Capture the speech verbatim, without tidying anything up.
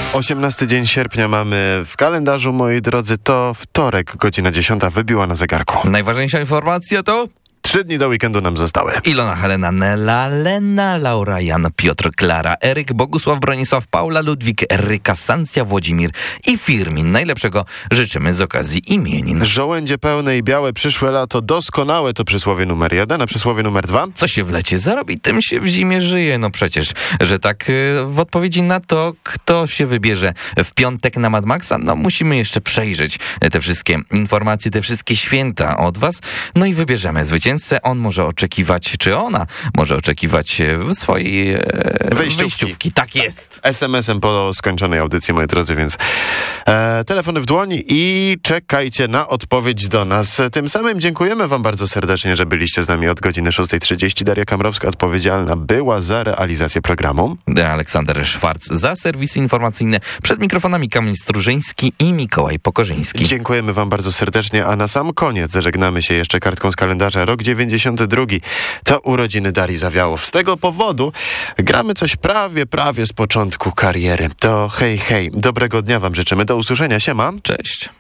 osiemnasty dzień sierpnia mamy w kalendarzu, moi drodzy, to wtorek, godzina dziesiąta wybiła na zegarku. Najważniejsza informacja to... Trzy dni do weekendu nam zostały. Ilona, Helena, Nela, Lena, Laura, Jan, Piotr, Klara, Eryk, Bogusław, Bronisław, Paula, Ludwik, Eryka, Sancja, Włodzimir i Firmin. Najlepszego życzymy z okazji imienin. Żołędzie pełne i białe, przyszłe lato, doskonałe to przysłowie numer jeden, a przysłowie numer dwa? Co się w lecie zarobi, tym się w zimie żyje. No przecież, że tak w odpowiedzi na to, kto się wybierze w piątek na Mad Maxa, no musimy jeszcze przejrzeć te wszystkie informacje, te wszystkie święta od was, no i wybierzemy zwycięzcę. On może oczekiwać, czy ona może oczekiwać swojej e, wejściówki. wejściówki. Tak jest. es em esem po skończonej audycji, moi drodzy, więc e, telefony w dłoni i czekajcie na odpowiedź do nas. Tym samym dziękujemy wam bardzo serdecznie, że byliście z nami od godziny szósta trzydzieści. Daria Kamrowska odpowiedzialna była za realizację programu. Aleksander Szwarc za serwisy informacyjne. Przed mikrofonami Kamil Strużyński i Mikołaj Pokorzyński. Dziękujemy wam bardzo serdecznie, a na sam koniec żegnamy się jeszcze kartką z kalendarza. Rok dziewięćdziesiąty drugi to urodziny Darii Zawiałow. Z tego powodu gramy coś prawie, prawie z początku kariery. To hej, hej, dobrego dnia wam życzymy. Do usłyszenia. Siema. Cześć.